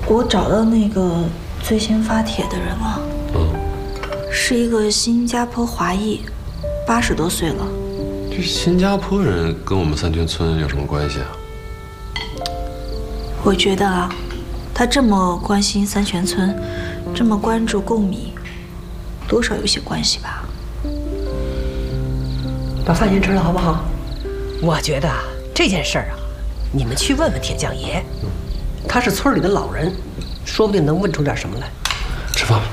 我找到那个最先发帖的人了。是一个新加坡华裔，80多岁了。 这新加坡人跟我们三泉村有什么关系啊？ 我觉得啊，他这么关心三泉村，这么关注贡米，多少有些关系吧。 把饭先吃了好不好？我觉得这件事儿啊，你们去问问铁匠爷，他是村里的老人，说不定能问出点什么来。 吃饭吧。